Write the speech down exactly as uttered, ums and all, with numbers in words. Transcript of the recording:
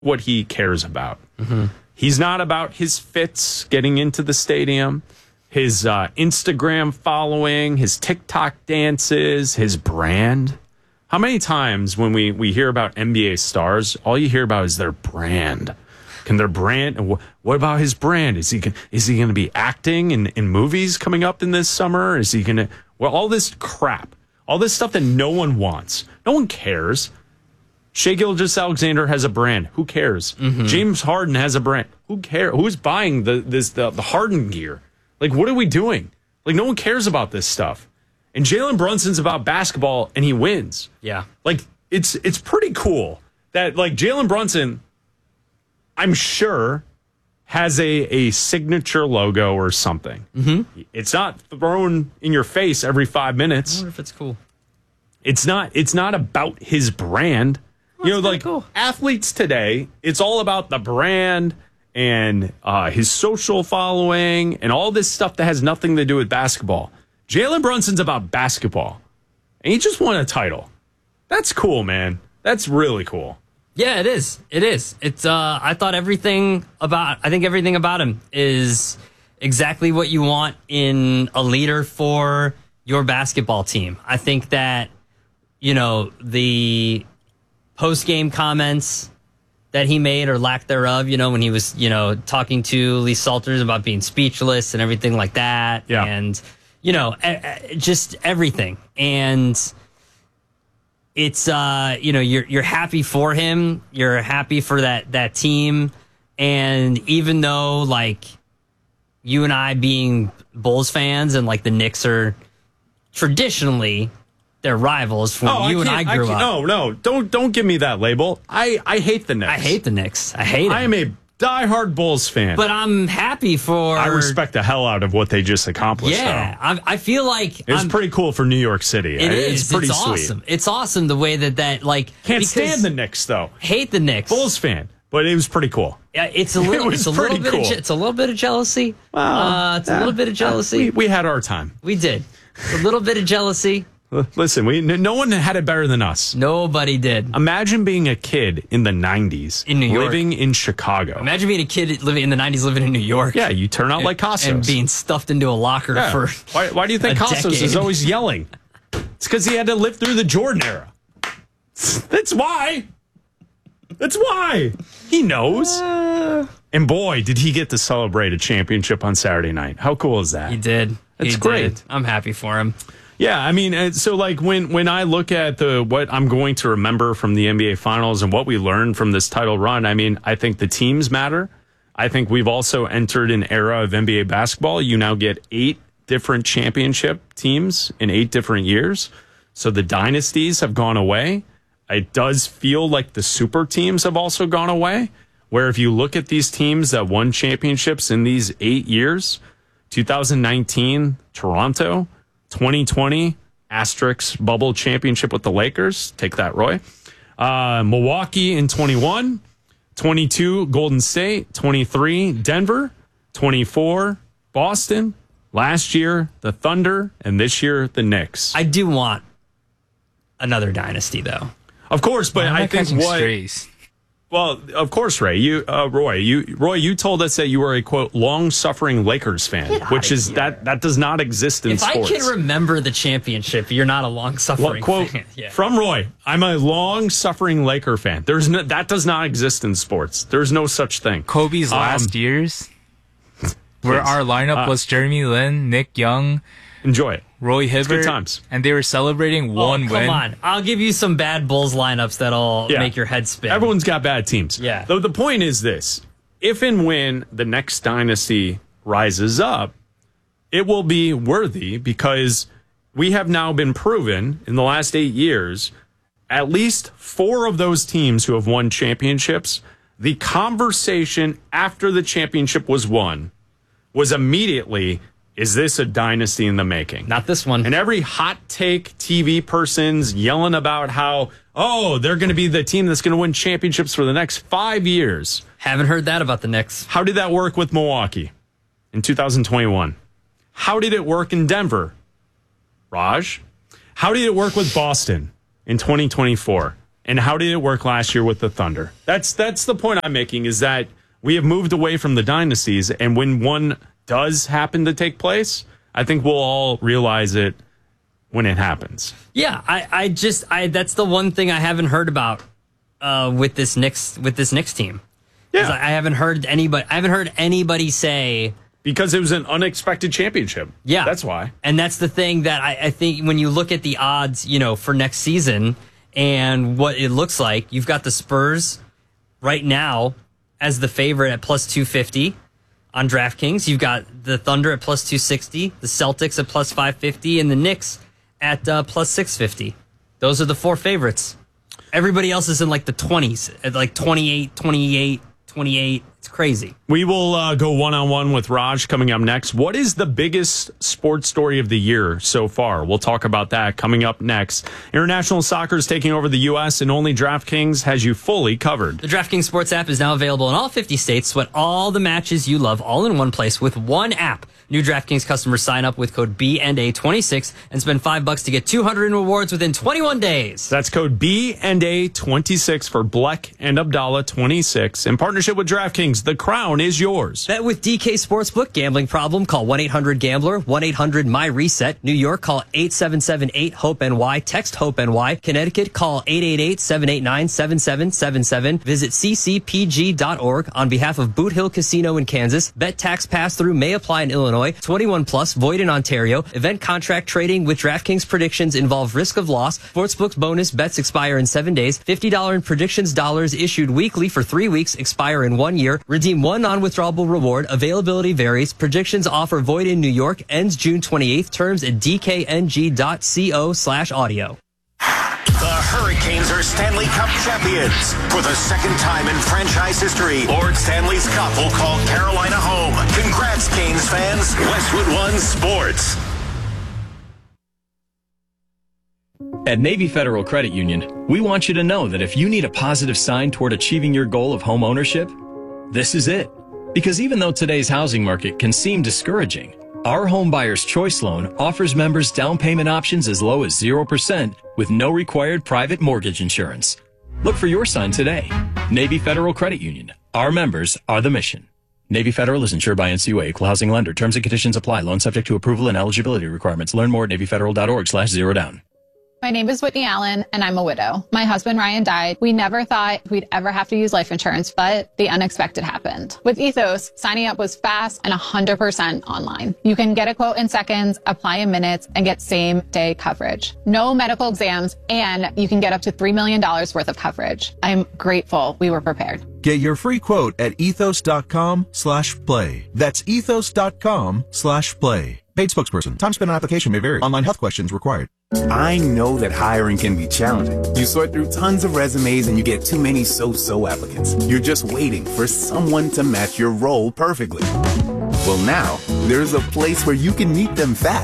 what he cares about. Mm-hmm. He's not about his fits getting into the stadium, his uh, Instagram following, his TikTok dances, his brand. How many times when we, we hear about N B A stars, all you hear about is their brand? Can their brand? What about his brand? Is he is he going to be acting in, in movies coming up in this summer? Is he going to? Well, all this crap, all this stuff that no one wants, no one cares. Shai Gilgeous-Alexander has a brand. Who cares? Mm-hmm. James Harden has a brand. Who cares? Who's buying the this the, the Harden gear? Like, what are we doing? Like, no one cares about this stuff. And Jalen Brunson's about basketball, and he wins. Yeah. Like, it's it's pretty cool that, like, Jalen Brunson, I'm sure, has a, a signature logo or something. Mm-hmm. It's not thrown in your face every five minutes. I wonder if it's cool. It's not. It's not about his brand. Well, you know, like cool. athletes today, it's all about the brand and uh, his social following and all this stuff that has nothing to do with basketball. Jalen Brunson's about basketball, and he just won a title. That's cool, man. That's really cool. Yeah, it is. It is. It's. Uh, I thought everything about. I think everything about him is exactly what you want in a leader for your basketball team. I think that, you know, the post-game comments that he made or lack thereof, you know, when he was, you know, talking to Lee Salters about being speechless and everything like that. Yeah. And, you know, just everything. And it's, uh, you know, you're you're happy for him. You're happy for that, that team. And even though, like, you and I being Bulls fans and, like, the Knicks are traditionally they're rivals from oh, you I and I grew I up. No, no, don't don't give me that label. I, I hate the Knicks. I hate the Knicks. I hate it. I am a diehard Bulls fan. But I'm happy for... I respect the hell out of what they just accomplished, Yeah, though. I, I feel like... It's I'm, pretty cool for New York City. It is. It's pretty it's sweet. awesome. It's awesome the way that that, like... Can't stand the Knicks, though. Hate the Knicks. Bulls fan, but it was pretty cool. Yeah, it's a little, It was it's a little pretty bit cool. of, je- it's a little bit of jealousy. Well, uh, it's a uh, little bit of jealousy. We, we had our time. We did. A little bit of jealousy. Listen, we no one had it better than us. Nobody did. Imagine being a kid in the nineties in New York, living in Chicago. Imagine being a kid living in the nineties, living in New York. Yeah, you turn out and, like Costos and being stuffed into a locker yeah. for. Why, why do you think Costos decade. is always yelling? It's because he had to live through the Jordan era. That's why. That's why. He knows. Uh, and boy, did he get to celebrate a championship on Saturday night. How cool is that? He did. That's he great. Did. I'm happy for him. Yeah, I mean, so like when, when I look at the what I'm going to remember from the N B A Finals and what we learned from this title run, I mean, I think the teams matter. I think we've also entered an era of N B A basketball. You now get eight different championship teams in eight different years. So the dynasties have gone away. It does feel like the super teams have also gone away, where if you look at these teams that won championships in these eight years, two thousand nineteen, Toronto, twenty twenty, asterisk bubble championship with the Lakers. Take that, Roy. Uh, Milwaukee in twenty-one, twenty-two, Golden State, twenty-three, Denver, twenty-four, Boston. Last year, the Thunder, and this year, the Knicks. I do want another dynasty, though. Of course, but I think what... Strays? Well, of course, Ray. You, uh, Roy. You, Roy. You told us that you were a quote long-suffering Lakers fan, which is here. that that does not exist in if sports. If I can remember the championship, you're not a long-suffering well, quote, fan. Yeah. From Roy, I'm a long-suffering Laker fan. There's no, that does not exist in sports. There's no such thing. Kobe's um, last years, where our lineup uh, was Jeremy Lin, Nick Young, enjoy it. Roy Hibbert, good times. And they were celebrating oh, one come win. Come on. I'll give you some bad Bulls lineups that'll yeah. make your head spin. Everyone's got bad teams. Yeah. Though the point is this. If and when the next dynasty rises up, it will be worthy because we have now been proven in the last eight years, at least four of those teams who have won championships, the conversation after the championship was won was immediately, is this a dynasty in the making? Not this one. And every hot take T V person's yelling about how, oh, they're going to be the team that's going to win championships for the next five years. Haven't heard that about the Knicks. How did that work with Milwaukee in two thousand twenty-one? How did it work in Denver? Raj? How did it work with Boston in twenty twenty-four? And how did it work last year with the Thunder? That's that's the point I'm making, is that we have moved away from the dynasties, and when one does happen to take place, I think we'll all realize it when it happens. Yeah, I, I just I that's the one thing I haven't heard about uh, with this Knicks with this Knicks team. Yeah, I haven't heard anybody. I haven't heard anybody say, because it was an unexpected championship. Yeah, that's why. And that's the thing that I, I think when you look at the odds, you know, for next season and what it looks like, you've got the Spurs right now as the favorite at plus two fifty on DraftKings. You've got the Thunder at plus two sixty, the Celtics at plus five fifty, and the Knicks at uh, plus six fifty. Those are the four favorites. Everybody else is in like the twenties, at like twenty-eight, twenty-eight, twenty-eight. It's crazy. We will uh, go one-on-one with Raj coming up next. What is the biggest sports story of the year so far? We'll talk about that coming up next. International soccer is taking over the U S, and only DraftKings has you fully covered. The DraftKings Sports app is now available in all fifty states. Sweat all the matches you love all in one place with one app. New DraftKings customers sign up with code B and A twenty-six and spend five bucks to get two hundred in rewards within twenty-one days. That's code B and A twenty-six for Bleck and Abdallah twenty-six. In partnership with DraftKings, the crown is yours. Bet with D K Sportsbook. Gambling problem? Call one eight hundred gambler, one eight hundred my reset. New York, call eight seven seven eight hope N Y. Text HOPE-NY. Connecticut, call eight eight eight, seven eight nine, seven seven seven seven. Visit c c p g dot org on behalf of Boot Hill Casino in Kansas. Bet tax pass-through may apply in Illinois. twenty-one plus, void in Ontario. Event contract trading with DraftKings predictions involve risk of loss. Sportsbook's bonus bets expire in seven days. fifty dollars in predictions dollars issued weekly for three weeks, expire in one year. Redeem one non-withdrawable reward. Availability varies. Predictions offer void in New York. Ends June twenty-eighth. Terms at d k n g dot co slash audio. The Hurricanes are Stanley Cup champions. For the second time in franchise history, Lord Stanley's Cup will call Carolina home. Congrats, Canes fans. Westwood One Sports. At Navy Federal Credit Union, we want you to know that if you need a positive sign toward achieving your goal of home ownership, this is it. Because even though today's housing market can seem discouraging, our Home Buyer's Choice Loan offers members down payment options as low as zero percent with no required private mortgage insurance. Look for your sign today. Navy Federal Credit Union. Our members are the mission. Navy Federal is insured by N C U A, equal housing lender. Terms and conditions apply. Loan subject to approval and eligibility requirements. Learn more at navy federal dot org slash zero down. My name is Whitney Allen, and I'm a widow. My husband, Ryan, died. We never thought we'd ever have to use life insurance, but the unexpected happened. With Ethos, signing up was fast and one hundred percent online. You can get a quote in seconds, apply in minutes, and get same-day coverage. No medical exams, and you can get up to three million dollars worth of coverage. I'm grateful we were prepared. Get your free quote at ethos.com slash play. That's ethos.com slash play. Paid spokesperson. Time spent on application may vary. Online health questions required. I know that hiring can be challenging. You sort through tons of resumes and you get too many so-so applicants. You're just waiting for someone to match your role perfectly. Well, now, there's a place where you can meet them fast.